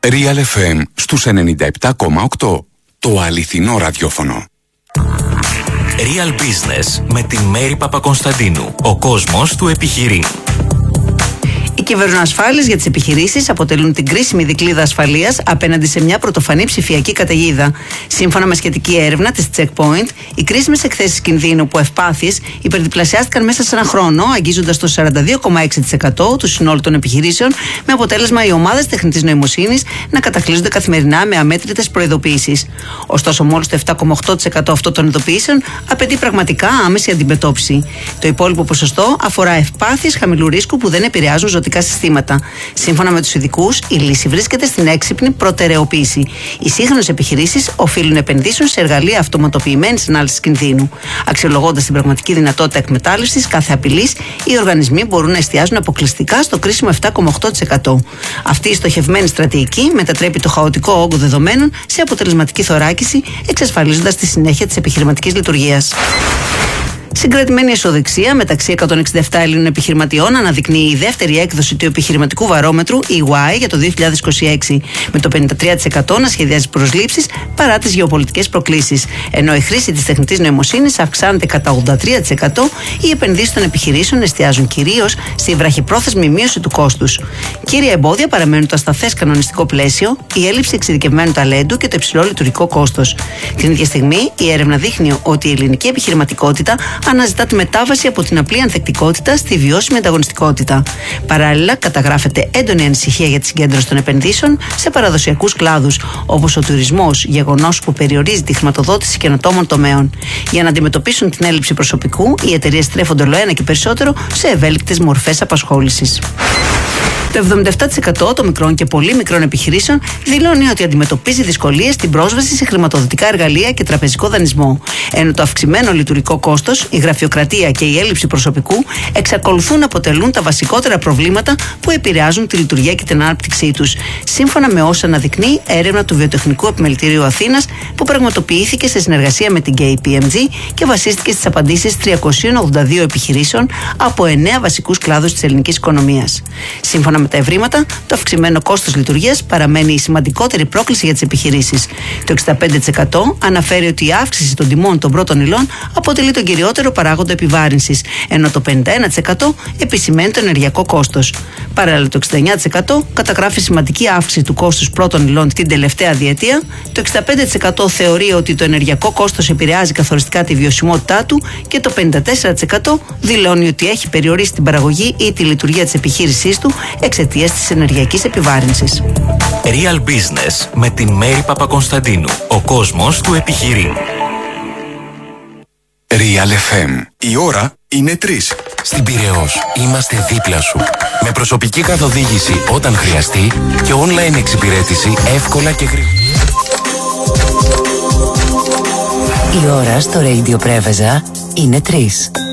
Real FM στους 97,8. Το αληθινό ραδιόφωνο. Real Business με την Μέρη Παπακωνσταντίνου. Ο κόσμος του επιχειρεί. Οι κυβερνοασφάλειες για τις επιχειρήσεις αποτελούν την κρίσιμη δικλείδα ασφαλείας απέναντι σε μια πρωτοφανή ψηφιακή καταιγίδα. Σύμφωνα με σχετική έρευνα της Checkpoint, οι κρίσιμες εκθέσεις κινδύνου που ευπάθειες υπερδιπλασιάστηκαν μέσα σε ένα χρόνο, αγγίζοντας το 42,6% του συνόλου των επιχειρήσεων, με αποτέλεσμα οι ομάδες τεχνητής νοημοσύνης να κατακλείζονται καθημερινά με αμέτρητες προειδοποιήσεις. Ωστόσο, μόλις το 7,8% αυτών των ειδοποιήσεων απαιτεί πραγματικά άμεση αντιμετώπιση. Το υπόλοιπο ποσοστό αφορά ευπάθειες χαμηλού ρίσκου που δεν επηρεάζουν ζωτικά συστήματα. Σύμφωνα με τους ειδικούς, η λύση βρίσκεται στην έξυπνη προτεραιοποίηση. Οι σύγχρονες επιχειρήσεις οφείλουν να επενδύσουν σε εργαλεία αυτοματοποιημένης ανάλυσης κινδύνου. Αξιολογώντας την πραγματική δυνατότητα εκμετάλλευσης κάθε απειλής, οι οργανισμοί μπορούν να εστιάζουν αποκλειστικά στο κρίσιμο 7,8%. Αυτή η στοχευμένη στρατηγική μετατρέπει το χαοτικό όγκο δεδομένων σε αποτελεσματική θωράκιση, εξασφαλίζοντας τη συνέχεια της επιχειρηματικής λειτουργίας. Συγκρατημένη αισιοδοξία μεταξύ 167 Ελλήνων επιχειρηματιών αναδεικνύει η δεύτερη έκδοση του επιχειρηματικού βαρόμετρου EY για το 2026, με το 53% να σχεδιάζει προσλήψεις παρά τις γεωπολιτικές προκλήσεις. Ενώ η χρήση της τεχνητής νοημοσύνης αυξάνεται κατά 83%, οι επενδύσεις των επιχειρήσεων εστιάζουν κυρίως στη βραχυπρόθεσμη μείωση του κόστους. Κύρια εμπόδια παραμένουν το ασταθές κανονιστικό πλαίσιο, η έλλειψη εξειδικευμένου ταλέντου και το υψηλό λειτουργικό κόστος. Την ίδια στιγμή, η έρευνα δείχνει ότι η ελληνική επιχειρηματικότητα αναζητά τη μετάβαση από την απλή ανθεκτικότητα στη βιώσιμη ανταγωνιστικότητα. Παράλληλα, καταγράφεται έντονη ανησυχία για τη συγκέντρωση των επενδύσεων σε παραδοσιακούς κλάδους, όπως ο τουρισμός, γεγονός που περιορίζει τη χρηματοδότηση καινοτόμων τομέων. Για να αντιμετωπίσουν την έλλειψη προσωπικού, οι εταιρείες στρέφονται ολοένα και περισσότερο σε ευέλικτες μορφές απασχόλησης. Το 77% των μικρών και πολύ μικρών επιχειρήσεων δηλώνει ότι αντιμετωπίζει δυσκολίες στην πρόσβαση σε χρηματοδοτικά εργαλεία και τραπεζικό δανεισμό. Ενώ το αυξημένο λειτουργικό κόστος, η γραφειοκρατία και η έλλειψη προσωπικού εξακολουθούν να αποτελούν τα βασικότερα προβλήματα που επηρεάζουν τη λειτουργία και την ανάπτυξή τους. Σύμφωνα με όσα αναδεικνύει έρευνα του Βιοτεχνικού Επιμελητηρίου Αθήνας, που πραγματοποιήθηκε σε συνεργασία με την KPMG και βασίστηκε στις απαντήσεις 382 επιχειρήσεων από 9 βασικούς κλάδους της ελληνικής οικονομίας. Σύμφωνα με τα ευρήματα, το αυξημένο κόστος λειτουργίας παραμένει η σημαντικότερη πρόκληση για τις επιχειρήσεις. Το 65% αναφέρει ότι η αύξηση των τιμών των πρώτων υλών αποτελεί τον κυριότερο παράγοντα επιβάρυνσης, ενώ το 51% επισημαίνει το ενεργειακό κόστος. Παράλληλα, το 69% καταγράφει σημαντική αύξηση του κόστους πρώτων υλών την τελευταία διετία, το 65% θεωρεί ότι το ενεργειακό κόστος επηρεάζει καθοριστικά τη βιωσιμότητά του και το 54% δηλώνει ότι έχει περιορίσει την παραγωγή ή τη λειτουργία της επιχείρησής του εξαιτίας της ενεργειακής επιβάρυνσης. Real Business με την Μέρη Παπακωνσταντίνου. Ο κόσμος του επιχειρεί. Real FM. Η ώρα είναι 3. Στην Πειραιώς είμαστε δίπλα σου. Με προσωπική καθοδήγηση όταν χρειαστεί και online εξυπηρέτηση εύκολα και γρήγορα. Η ώρα στο Radio Πρέβεζα είναι 3.